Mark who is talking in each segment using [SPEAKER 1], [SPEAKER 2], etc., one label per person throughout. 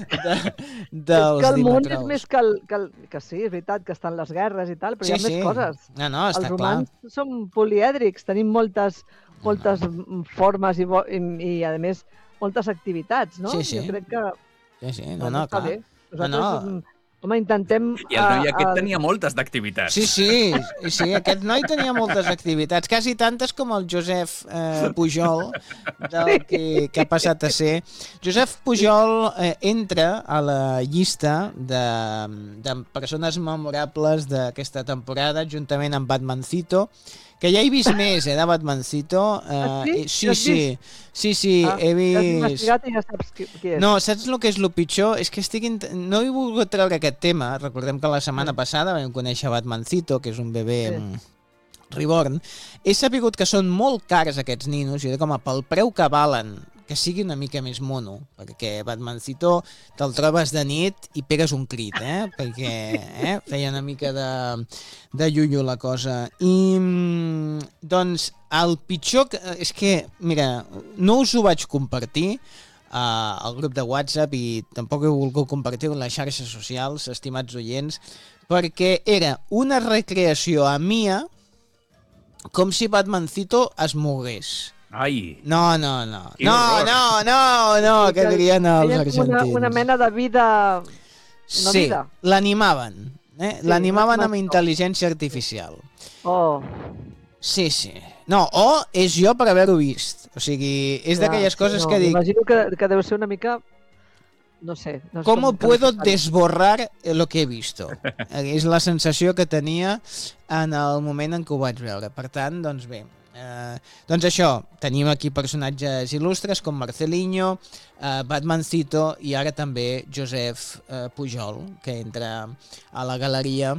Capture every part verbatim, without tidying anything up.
[SPEAKER 1] de, dels
[SPEAKER 2] és que el món és
[SPEAKER 1] Dimacrous.
[SPEAKER 2] més que el, que el... Que sí, és veritat que estan les guerres i tal, però
[SPEAKER 1] Sí,
[SPEAKER 2] hi ha
[SPEAKER 1] sí.
[SPEAKER 2] més coses.
[SPEAKER 1] No, no, està
[SPEAKER 2] Els
[SPEAKER 1] clar.
[SPEAKER 2] humans som polièdrics, tenim moltes, moltes formes i, i, i, a més, moltes activitats, no?
[SPEAKER 1] Sí, sí.
[SPEAKER 2] Jo crec que
[SPEAKER 1] Sí, sí, no,
[SPEAKER 2] bueno,
[SPEAKER 1] no,
[SPEAKER 2] està
[SPEAKER 1] clar.
[SPEAKER 2] bé. Nosaltres,
[SPEAKER 1] No, no.
[SPEAKER 2] home, intentem...
[SPEAKER 3] I el noi
[SPEAKER 2] eh,
[SPEAKER 3] aquest
[SPEAKER 2] eh,
[SPEAKER 3] tenia moltes d'activitats.
[SPEAKER 1] Sí, sí, sí, aquest noi tenia moltes activitats, quasi tantes com el Josep eh, Pujol, del que, que ha passat a ser. Josep Pujol eh, entra a la llista de, de persones memorables d'aquesta temporada, juntament amb Batmancito, que ja he vist més, eh, de Batmancito. Eh,
[SPEAKER 2] sí?
[SPEAKER 1] sí,
[SPEAKER 2] L'has
[SPEAKER 1] sí, sí, sí,
[SPEAKER 2] ah,
[SPEAKER 1] he
[SPEAKER 2] Has
[SPEAKER 1] vist...
[SPEAKER 2] investigat i ja saps qui, qui és.
[SPEAKER 1] No, saps el que és el pitjor? És que estic int... no he volgut treure aquest tema. Recordem que la setmana
[SPEAKER 2] Sí.
[SPEAKER 1] passada vam conèixer Batmancito, que és un bebè
[SPEAKER 2] Sí.
[SPEAKER 1] sí. reborn. He sabut que són molt cars aquests ninos i com a pel preu que valen, que sigui una mica més mono, perquè Batmancito te'l trobes de nit i pegues un crit, eh? Perquè eh? feia una mica de, de llullo la cosa. I doncs el pitjor que, és que, mira, no us ho vaig compartir uh, al grup de WhatsApp i tampoc he volgut compartir en les xarxes socials, estimats oients, perquè era una recreació a Mia com si Batmancito es mogués.
[SPEAKER 3] Ai,
[SPEAKER 1] No, no, no.
[SPEAKER 3] Quin
[SPEAKER 1] No,
[SPEAKER 3] horror.
[SPEAKER 1] no, no, no, que dirien els
[SPEAKER 2] Feien
[SPEAKER 1] argentins.
[SPEAKER 2] Una, una mena de vida... Una
[SPEAKER 1] Sí,
[SPEAKER 2] vida.
[SPEAKER 1] l'animaven. Eh?
[SPEAKER 2] Sí,
[SPEAKER 1] L'animaven
[SPEAKER 2] una
[SPEAKER 1] amb
[SPEAKER 2] animació.
[SPEAKER 1] intel·ligència artificial.
[SPEAKER 2] Oh,
[SPEAKER 1] Sí, sí. No, o és jo per haver-ho vist. O sigui, és d'aquelles
[SPEAKER 2] sí,
[SPEAKER 1] coses
[SPEAKER 2] no,
[SPEAKER 1] que dic,
[SPEAKER 2] Imagino que, que deu ser una mica... No sé. No sé
[SPEAKER 1] ¿cómo
[SPEAKER 2] com
[SPEAKER 1] puedo
[SPEAKER 2] calificar-ho.
[SPEAKER 1] desborrar lo que he visto? És la sensació que tenia en el moment en què ho vaig veure. Per tant, doncs bé, eh, doncs això, tenim aquí personatges il·lustres com Marcelinho, eh, Batmancito i ara també Josep eh, Pujol, que entra a la galeria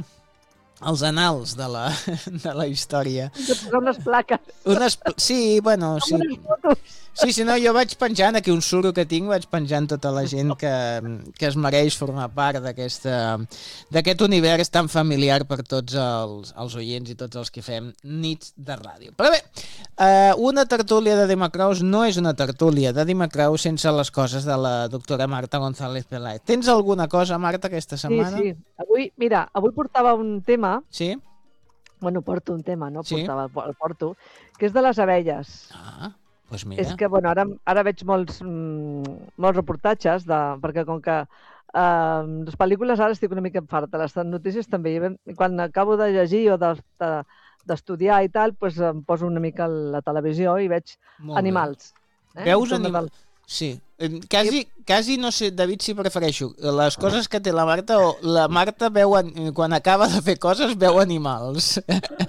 [SPEAKER 1] als anals de la, de la història.
[SPEAKER 2] De posar unes plaques.
[SPEAKER 1] Unes, sí, bueno, sí.
[SPEAKER 2] Amb unes fotos.
[SPEAKER 1] Sí, sí, no, jo vaig penjant, aquí un suro que tinc, vaig penjant tota la gent que, que es mereix formar part d'aquesta d'aquest univers tan familiar per tots els, els oients i tots els que fem nits de ràdio. Però bé, eh, una tertúlia de Dimacrous no és una tertúlia de Dimacrous sense les coses de la doctora Marta González Peláez. Tens alguna cosa, Marta, aquesta
[SPEAKER 2] Sí,
[SPEAKER 1] setmana?
[SPEAKER 2] sí. Avui, mira, avui portava un tema,
[SPEAKER 1] Sí?
[SPEAKER 2] bueno, porto un tema, no
[SPEAKER 1] Sí.
[SPEAKER 2] portava, el porto, que és de les abelles.
[SPEAKER 1] Ah, doncs mira.
[SPEAKER 2] És que, bueno, ara, ara veig molts, mm, molts reportatges, de, perquè com que eh, les pel·lícules ara estic una mica farta, les notícies també, i quan acabo de llegir o de, de, d'estudiar i tal, doncs em poso una mica la televisió i veig
[SPEAKER 1] Molt bé.
[SPEAKER 2] animals. Eh?
[SPEAKER 1] Veus
[SPEAKER 2] Són
[SPEAKER 1] animals?
[SPEAKER 2] del-
[SPEAKER 1] Sí. Eh, Quasi, quasi no sé, David, si prefereixo les coses que té la Marta o la Marta veu, an- quan acaba de fer coses, veu animals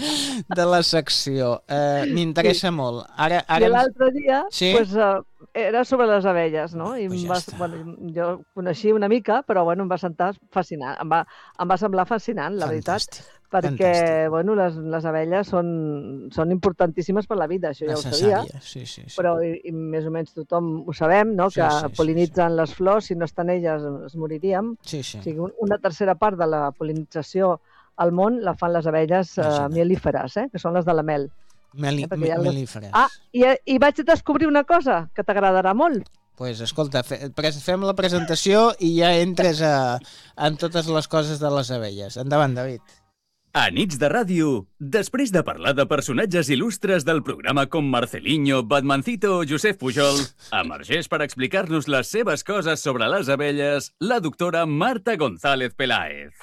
[SPEAKER 1] de la secció. Eh, M'interessa
[SPEAKER 2] Sí.
[SPEAKER 1] molt. Ara,
[SPEAKER 2] I
[SPEAKER 1] ara ens-
[SPEAKER 2] l'altre dia
[SPEAKER 1] Sí?
[SPEAKER 2] pues, uh, era sobre les abelles, no? I
[SPEAKER 1] Pues
[SPEAKER 2] em
[SPEAKER 1] ja
[SPEAKER 2] va,
[SPEAKER 1] està.
[SPEAKER 2] bueno, jo coneixia una mica, però bueno, em va sentar fascinant. Em va, em va semblar fascinant, la veritat,
[SPEAKER 1] Fantàstic.
[SPEAKER 2] perquè
[SPEAKER 1] fantàstic.
[SPEAKER 2] bueno, les, les abelles són, són importantíssimes per la vida, això ja ho sabia,
[SPEAKER 1] Necessària, sí, sí, sí.
[SPEAKER 2] però i, i més o menys tothom ho sabem, no?
[SPEAKER 1] Sí,
[SPEAKER 2] que
[SPEAKER 1] sí, sí,
[SPEAKER 2] pol·linitzen les flors, si no estan elles es moriríem.
[SPEAKER 1] Sí, sí.
[SPEAKER 2] O sigui, un- una tercera part de la pol·linització al món la fan les abelles uh,
[SPEAKER 1] Imagina't.
[SPEAKER 2] mielíferes, eh? que són les de la mel.
[SPEAKER 1] Meli,
[SPEAKER 2] eh, perquè hi ha
[SPEAKER 1] me-
[SPEAKER 2] les-
[SPEAKER 1] melíferes.
[SPEAKER 2] Ah, i, i vaig descobrir una cosa que t'agradarà molt.
[SPEAKER 1] Pues escolta, fe, pres- fem la presentació i ja entres a, en totes les coses de les abelles. Endavant, David.
[SPEAKER 3] a Nits de Ràdio, després de parlar de personatges il·lustres del programa com Marcelinho, Batmancito o Josep Pujol, emergeix per explicar-nos les seves coses sobre les abelles la doctora Marta González Peláez.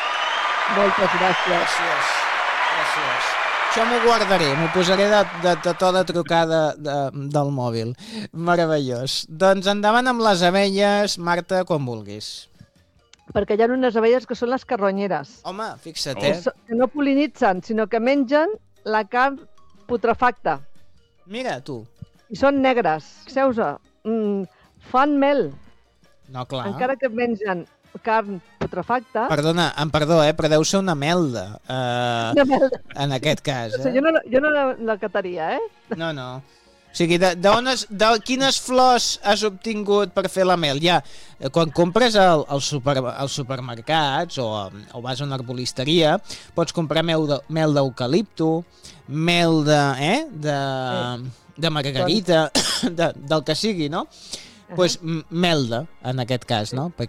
[SPEAKER 2] Moltes gràcies.
[SPEAKER 1] Gràcies, gràcies. Això m'ho guardaré, m'ho posaré de, de, de to de trucada de, del mòbil. Meravellós. Doncs endavant amb les abelles, Marta, quan vulguis.
[SPEAKER 2] Perquè hi ha unes abelles que són les carronyeres,
[SPEAKER 1] Home, fixa't,
[SPEAKER 2] que,
[SPEAKER 1] eh?
[SPEAKER 2] so- que no pol·linitzen, sinó que mengen la carn putrefacta.
[SPEAKER 1] Mira, tu.
[SPEAKER 2] I són negres. Fixeu-vos, mm, fan mel,
[SPEAKER 1] No, clar.
[SPEAKER 2] encara que mengen carn putrefacta.
[SPEAKER 1] Perdona, em perdó, eh, però deu ser una melda, eh,
[SPEAKER 2] Una mel.
[SPEAKER 1] en aquest cas.
[SPEAKER 2] O sigui, jo
[SPEAKER 1] Eh?
[SPEAKER 2] no, jo no la, la cataria, eh?
[SPEAKER 1] No, no. O sigui, de, de, on has, de quines flors has obtingut per fer la mel? Ja, eh, quan compres al, al super, als supermercats o, o vas a una arbolisteria, pots comprar mel de- mel d'eucalipto, mel de, eh, de, de margarita, de, del que sigui, no? Doncs pues, melda, en aquest cas, no?